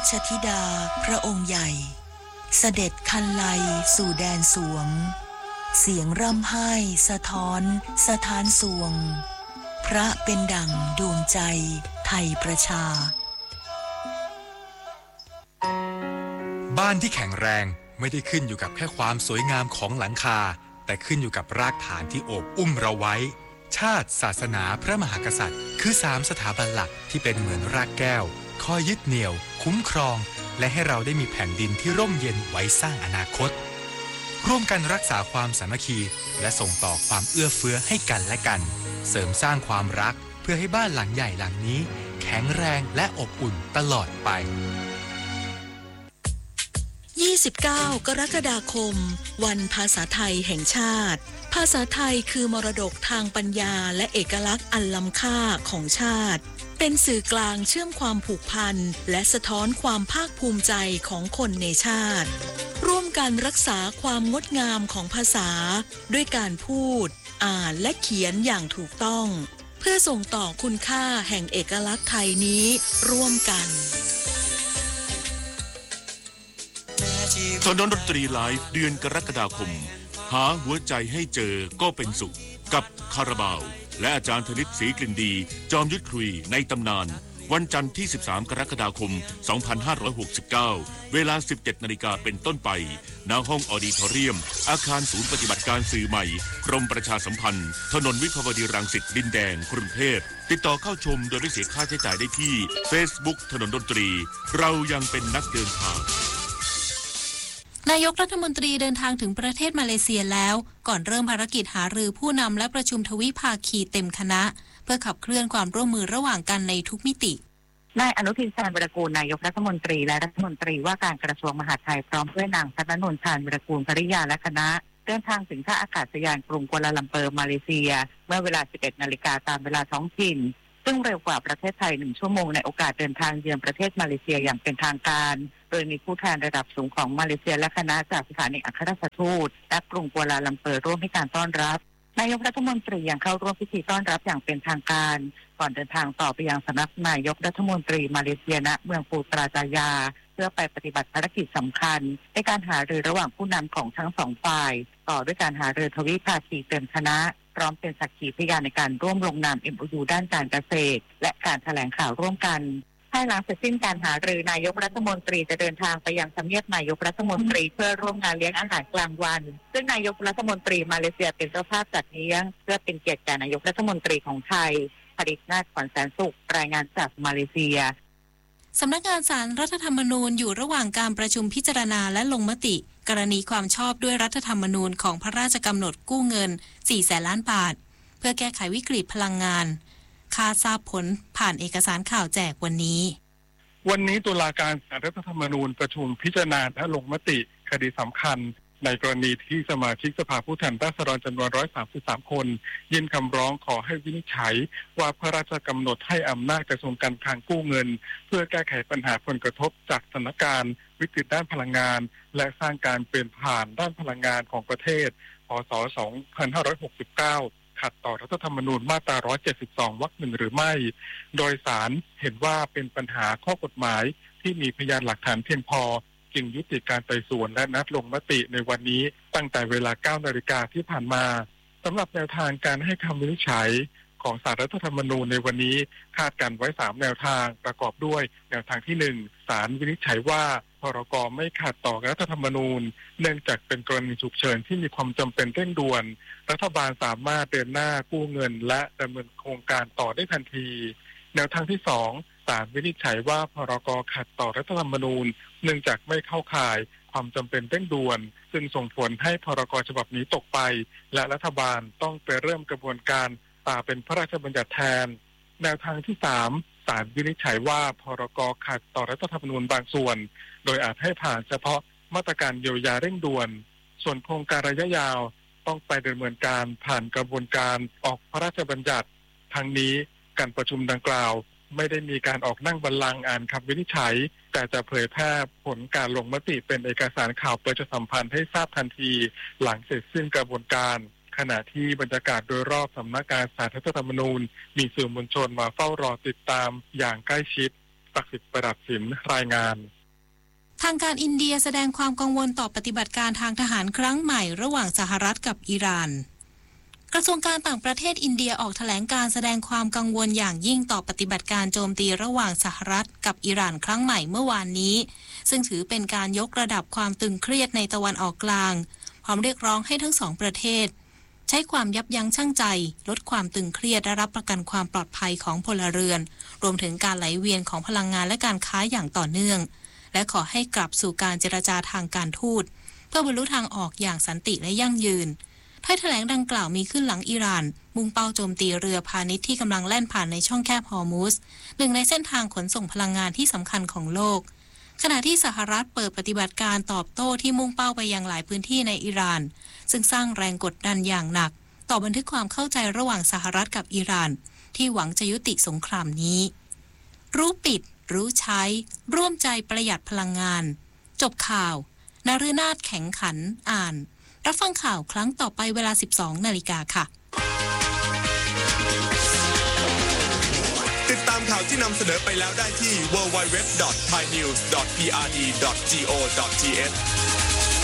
ชธิดาพระองค์ใหญ่เสด็จคันไลสู่แดนสวงเสียงร่ำไห้สะท้อนสถานสวงพระเป็นดั่งดวงใจไทยประชาบ้านที่แข็งแรงไม่ได้ขึ้นอยู่กับแค่ความสวยงามของหลังคาแต่ขึ้นอยู่กับรากฐานที่โอบอุ้มเราไว้ชาติศาสนาพระมหากษัตริย์คือ3สถาบันหลักที่เป็นเหมือนรากแก้วคอยยึดเหนี่ยวคุ้มครองและให้เราได้มีแผ่นดินที่ร่มเย็นไว้สร้างอนาคตร่วมกันรักษาความสามัคคีและส่งต่อความเอื้อเฟื้อให้กันและกันเสริมสร้างความรักเพื่อให้บ้านหลังใหญ่หลังนี้แข็งแรงและอบอุ่นตลอดไป 29 กรกฎาคมวันภาษาไทยแห่งชาติภาษาไทยคือมรดกทางปัญญาและเอกลักษณ์อันล้ำค่าของชาติเป็นสื่อกลางเชื่อมความผูกพันและสะท้อนความภาคภูมิใจของคนในชาติร่วมกันรักษาความงดงามของภาษาด้วยการพูดอ่านและเขียนอย่างถูกต้องเพื่อส่งต่อคุณค่าแห่งเอกลักษณ์ไทยนี้ร่วมกันถนนดนตรีไลฟ์เดือนกรกฎาคมหาหัวใจให้เจอก็เป็นสุขกับคาราบาวและอาจารย์ธนิตศรีกลิ่นดีจอมยุทธคุยในตำนานวันจันทร์ที่13กรกฎาคม2569เวลา 17:00 น.เป็นต้นไปณห้องออดิทอเรียมอาคารศูนย์ปฏิบัติการสื่อใหม่กรมประชาสัมพันธ์ถนนวิภาวดีรังสิตดินแดงกรุงเทพติดต่อเข้าชมโดยไม่เสียค่าใช้จ่ายได้ที่ Facebook ถนนดนตรีเรายังเป็นนักเดินทางนายกรัฐมนตรีเดินทางถึงประเทศมาเลเซียแล้วก่อนเริ่มภารกิจหารือผู้นำและประชุมทวิภาคีเต็มคณะเพื่อขับเคลื่อนความร่วมมือระหว่างกันในทุกมิตินายอนุทินชาญวิรากูลนายกรัฐมนตรีและรัฐมนตรีว่าการกระทรวงมหาดไทยพร้อมด้วยนางพัฒนนท์ชาญวิรากูลภริยาและคณะเดินทางถึงท่าอากาศยานกรุงกัวลาลัมเปอร์มาเลเซียเมื่อเวลา 11:00 น.ตามเวลาท้องถิ่นซึ่งเร็วกว่าประเทศไทย1ชั่วโมงในโอกาสเดินทางเยือนประเทศมาเลเซียอย่างเป็นทางการโดยมีผู้แทนระดับสูงของมาเลเซียและคณะจากสถานเอกอัครราชทูตและกรุงกัวลาลัมเปอร์ร่วมให้การต้อนรับนายกรัฐมนตรียังเข้าร่วมพิธีต้อนรับอย่างเป็นทางการก่อนเดินทางต่อไปยังสำนักนายกรัฐมนตรีมาเลเซียณเมืองปูตราจายาเพื่อไปปฏิบัติภารกิจสำคัญในการหารือระหว่างผู้นำของทั้งสองฝ่ายต่อด้วยการหารือทวิภาคีเต็มคณะพร้อมเป็นสักขีพยานในการร่วมลงนาม MOU ด้านการเกษตรและการแถลงข่าวร่วมกันภายหลังเสร็จสิ้นการหารือนายกรัฐมนตรีจะเดินทางไปยังทำเนียบนายกรัฐมนตรีเพื่อร่วมงานเลี้ยงอาหารกลางวันซึ่งนายกรัฐมนตรีมาเลเซียเป็นเจ้าภาพจัดเลี้ยงเพื่อเป็นเกียรติแก่นายกรัฐมนตรีของไทยผลิตนาถขวัญแสนสุขรายงานจากมาเลเซียสำนักงานศาลรัฐธรรมนูญอยู่ระหว่างการประชุมพิจารณาและลงมติกรณีความชอบด้วยรัฐธรรมนูญของพระราชกำหนดกู้เงิน 400,000 ล้านบาทเพื่อแก้ไขวิกฤตพลังงานคาดทราบผลผ่านเอกสารข่าวแจกวันนี้ตุลาการศาลรัฐธรรมนูญประชุมพิจารณาและลงมติคดีสำคัญในกรณีที่สมาชิกสภาผู้แทนราษฎรจำนวน133คนยื่นคำร้องขอให้วินิจฉัยว่าพระราชกำหนดให้อำนาจกระทรวงการคลังกู้เงินเพื่อแก้ไขปัญหาผลกระทบจากสถานการณ์วิกฤตด้านพลังงานและสร้างการเปลี่ยนผ่านด้านพลังงานของประเทศพ.ศ. 2569ขัดต่อรัฐธรรมนูญมาตรา172 วรรค 1หรือไม่โดยศาลเห็นว่าเป็นปัญหาข้อกฎหมายที่มีพยานหลักฐานเพียงพอจึงยุติการไต่สวนและนัดลงมติในวันนี้ตั้งแต่เวลา 9 นาฬิกาที่ผ่านมาสำหรับแนวทางการให้คำวินิจฉัยของศาลรัฐธรรมนูญในวันนี้คาดกันไว้3แนวทางประกอบด้วยแนวทางที่1ศาลวินิจฉัยว่าพรก.ไม่ขัดต่อรัฐธรรมนูญเนื่องจากเป็นกรณีฉุกเฉินที่มีความจำเป็นเร่งด่วนรัฐบาลสามารถเดินหน้ากู้เงินและดำเนินโครงการต่อได้ทันทีแนวทางที่2ศาลวินิจฉัยว่าพรก.ขัดต่อรัฐธรรมนูญเนื่องจากไม่เข้าข่ายความจำเป็นเร่งด่วนซึ่งส่งผลให้พรก.ฉบับนี้ตกไปและรัฐบาลต้องไปเริ่มกระบวนการเป็นพระราชบัญญัติแทนแนวทางที่3ศาลวินิจฉัยว่าพรก.ขัดต่อรัฐธรรมนูญบางส่วนโดยอาจให้ผ่านเฉพาะมาตรการเยียวยาเร่งด่วนส่วนโครงการระยะยาวต้องไปดำเนินการผ่านกระบวนการออกพระราชบัญญัติทั้งนี้การประชุมดังกล่าวไม่ได้มีการออกนั่งบัลลังก์อ่านคำวินิจฉัยแต่จะเผยแพร่ผลการลงมติเป็นเอกสารข่าวประชาสัมพันธ์ให้ทราบทันทีหลังเสร็จสิ้นกระบวนการขณะที่บรรยากาศโดยรอบสำนักงานศาลรัฐธรรมนูญมีสื่อมวลชนมาเฝ้ารอติดตามอย่างใกล้ชิดศักดิ์สิทธิ์ประดับสินรายงานทางการอินเดียแสดงความกังวลต่อปฏิบัติการทางทหารครั้งใหม่ระหว่างสหรัฐกับอิหร่านกระทรวงการต่างประเทศอินเดียออกแถลงการแสดงความกังวลอย่างยิ่งต่อปฏิบัติการโจมตีระหว่างสหรัฐกับอิหร่านครั้งใหม่เมื่อวานนี้ซึ่งถือเป็นการยกระดับความตึงเครียดในตะวันออกกลางพร้อมเรียกร้องให้ทั้งสองประเทศใช้ความยับยั้งชั่งใจลดความตึงเครียดและรับประกันความปลอดภัยของพลเรือนรวมถึงการไหลเวียนของพลังงานและการค้าอย่างต่อเนื่องและขอให้กลับสู่การเจรจาทางการทูตเพื่อบรรลุทางออกอย่างสันติและยั่งยืนถ้อยแถลงดังกล่าวมีขึ้นหลังอิหร่านมุ่งเป้าโจมตีเรือพาณิชย์ที่กำลังแล่นผ่านในช่องแคบฮอร์มุซหนึ่งในเส้นทางขนส่งพลังงานที่สำคัญของโลกขณะที่สหรัฐเปิดปฏิบัติการตอบโต้ที่มุ่งเป้าไปยังหลายพื้นที่ในอิหร่านซึ่งสร้างแรงกดดันอย่างหนักต่อบันทึกความเข้าใจระหว่างสหรัฐกับอิหร่านที่หวังจะยุติสงครามนี้รู้ปิดรู้ใช้ร่วมใจประหยัดพลังงานจบข่าวนฤนาถแข็งขันอ่านรับฟังข่าวครั้งต่อไปเวลา 12:00 น.ค่ะติดตามข่าวที่นำเสนอไปแล้วได้ที่ www.thainews.prd.go.th